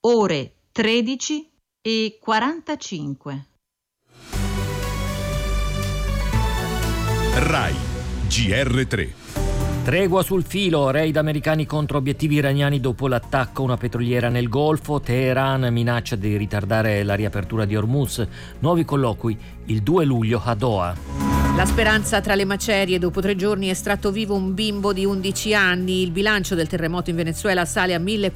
ore 13:45. RAI GR3. Tregua sul filo, raid americani contro obiettivi iraniani dopo l'attacco a una petroliera nel Golfo. Teheran minaccia di ritardare la riapertura di Hormuz. Nuovi colloqui il 2 luglio a Doha. La speranza tra le macerie. Dopo 3 giorni è estratto vivo un bimbo di 11 anni. Il bilancio del terremoto in Venezuela sale a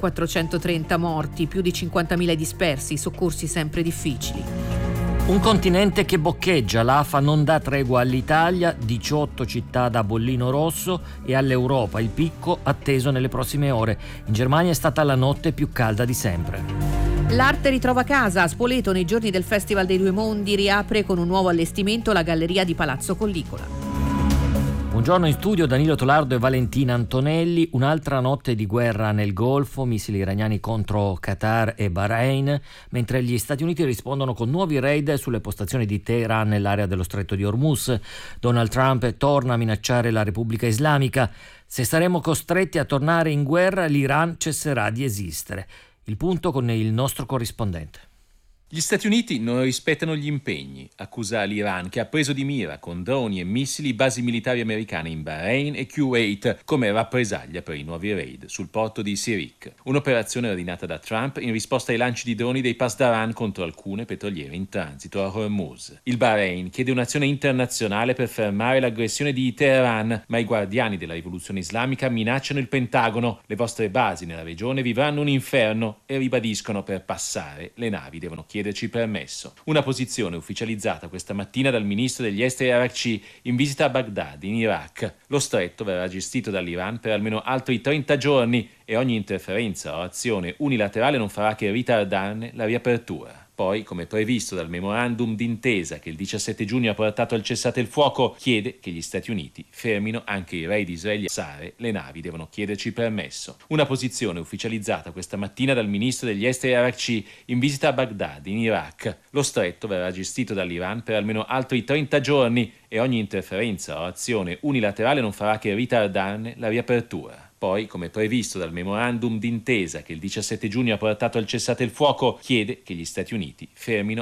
1430 morti, più di 50.000 dispersi, soccorsi sempre difficili. Un continente che boccheggia, l'AFA non dà tregua all'Italia, 18 città da bollino rosso, e all'Europa il picco atteso nelle prossime ore. In Germania è stata la notte più calda di sempre. L'arte ritrova casa. A Spoleto, nei giorni del Festival dei Due Mondi, riapre con un nuovo allestimento la galleria di Palazzo Collicola. Buongiorno, in studio Danilo Tolardo e Valentina Antonelli. Un'altra notte di guerra nel Golfo, missili iraniani contro Qatar e Bahrain, mentre gli Stati Uniti rispondono con nuovi raid sulle postazioni di Teheran nell'area dello Stretto di Hormuz. Donald Trump torna a minacciare la Repubblica Islamica. Se saremo costretti a tornare in guerra, l'Iran cesserà di esistere. Il punto con il nostro corrispondente. Gli Stati Uniti non rispettano gli impegni, accusa l'Iran, che ha preso di mira con droni e missili basi militari americane in Bahrain e Kuwait come rappresaglia per i nuovi raid sul porto di Sirik. Un'operazione ordinata da Trump in risposta ai lanci di droni dei Pasdaran contro alcune petroliere in transito a Hormuz. Il Bahrain chiede un'azione internazionale per fermare l'aggressione di Teheran, ma i guardiani della rivoluzione islamica minacciano il Pentagono. Le vostre basi nella regione vivranno un inferno, e ribadiscono: per passare le navi devono chiederci permesso. Una posizione ufficializzata questa mattina dal ministro degli esteri Araghchi in visita a Baghdad, in Iraq. Lo stretto verrà gestito dall'Iran per almeno altri 30 giorni e ogni interferenza o azione unilaterale non farà che ritardarne la riapertura. Poi, come previsto dal memorandum d'intesa che il 17 giugno ha portato al cessate il fuoco, chiede che gli Stati Uniti fermino anche i raid israeliani. Le navi devono chiederci permesso. Una posizione ufficializzata questa mattina dal ministro degli esteri Araghchi in visita a Baghdad, in Iraq. Lo stretto verrà gestito dall'Iran per almeno altri 30 giorni e ogni interferenza o azione unilaterale non farà che ritardarne la riapertura. Poi, come previsto dal memorandum d'intesa che il 17 giugno ha portato al cessate il fuoco, chiede che gli Stati Uniti fermino